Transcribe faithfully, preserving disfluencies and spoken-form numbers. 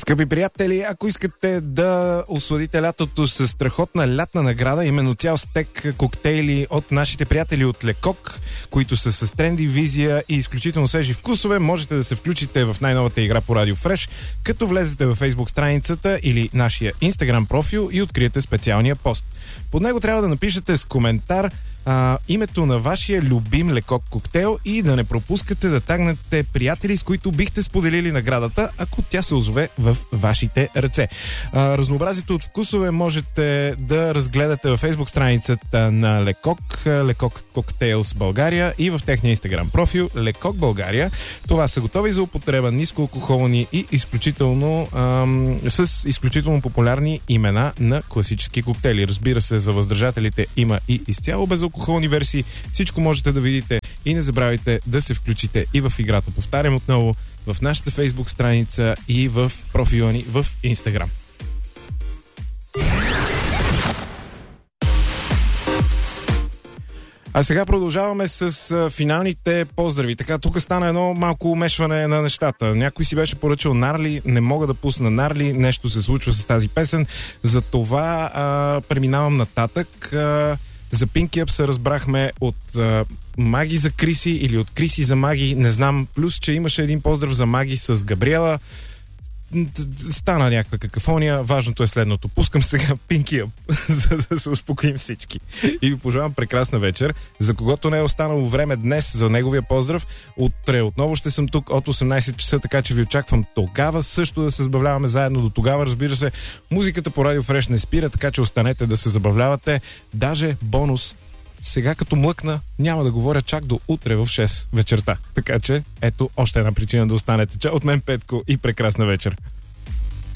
Скъпи приятели, ако искате да осладите лятото с страхотна лятна награда, именно цял стек коктейли от нашите приятели от Лекок, които са с тренди, визия и изключително свежи вкусове, можете да се включите в най-новата игра по Радио Фреш, като влезете във Facebook страницата или нашия Instagram профил и откриете специалния пост. Под него трябва да напишете с коментар А, името на вашия любим Лекок коктейл и да не пропускате да тагнете приятели, с които бихте споделили наградата, ако тя се озове в вашите ръце. А, разнообразието от вкусове можете да разгледате във Facebook страницата на Лекок, Лекок Коктейлс България и в техния Instagram профил Лекок България. Това са готови за употреба, нискоалкохолни и изключително ам, с изключително популярни имена на класически коктейли. Разбира се, за въздържателите има и изцяло безалкохолни версии. Всичко можете да видите и не забравяйте да се включите и в играта. Повтарям отново, в нашата Facebook страница и в профила ни в Instagram. А сега продължаваме с а, финалните поздрави. Така, тук стана едно малко умешване на нещата. Някой си беше поръчал Нарли, не мога да пусна Нарли, нещо се случва с тази песен. Затова а, преминавам нататък. А, За Pinky Up се разбрахме от а, Маги за Криси или от Криси за Маги, не знам. Плюс, че имаше един поздрав за Маги с Габриела. Стана някаква какафония. Важното е следното. Пускам сега Pinky Up, за да се успокоим всички. И ви пожелавам прекрасна вечер. За когото не е останало време днес за неговия поздрав, утре отново ще съм тук от осемнайсет часа, така че ви очаквам тогава също да се забавляваме заедно. До тогава, разбира се, музиката по Радио Фреш не спира, така че останете да се забавлявате. Даже бонус. Сега като млъкна, няма да говоря чак до утре в шест вечерта. Така че, ето още една причина да останете. Чао от мен, Петко, и прекрасна вечер.